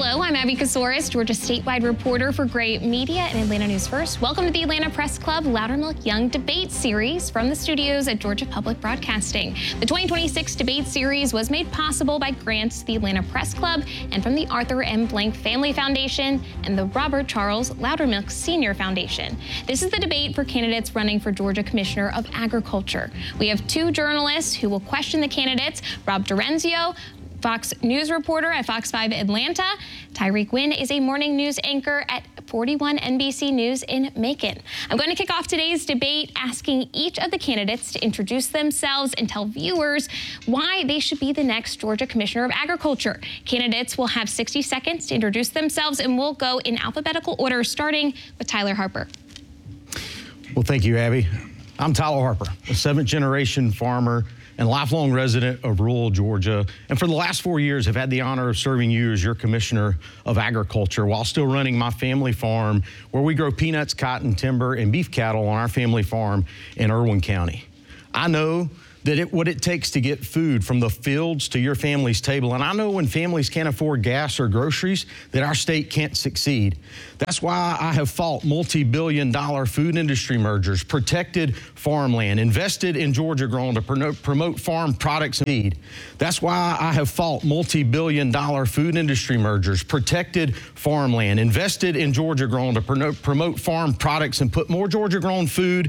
Hello, I'm Abby Kasouris, Georgia statewide reporter for Gray Media and Atlanta News First. Welcome to the Atlanta Press Club Loudermilk Young Debate Series from the studios at Georgia Public Broadcasting. The 2026 debate series was made possible by grants to the Atlanta Press Club and from the Arthur M. Blank Family Foundation and the Robert Charles Loudermilk Senior Foundation. This is the debate for candidates running for Georgia Commissioner of Agriculture. We have two journalists who will question the candidates, Rob Durenzio, Fox News reporter at Fox 5 Atlanta. Tyreek Wynn is a morning news anchor at 41 NBC News in Macon. I'm going to kick off today's debate asking each of the candidates to introduce themselves and tell viewers why they should be the next Georgia Commissioner of Agriculture. Candidates will have 60 seconds to introduce themselves, and we'll go in alphabetical order, starting with Tyler Harper. Well, thank you, Abby. I'm Tyler Harper, a seventh-generation farmer and lifelong resident of rural Georgia, and for the last 4 years have had the honor of serving you as your Commissioner of Agriculture while still running my family farm where we grow peanuts, cotton, timber, and beef cattle on our family farm in Irwin County. I know what it takes to get food from the fields to your family's table. And I know when families can't afford gas or groceries that our state can't succeed. That's why I have fought multi-billion-dollar food industry mergers, protected farmland, invested in Georgia Grown to promote farm products and feed. That's why I have fought multi-billion-dollar food industry mergers, protected farmland, invested in Georgia Grown to promote farm products and put more Georgia Grown food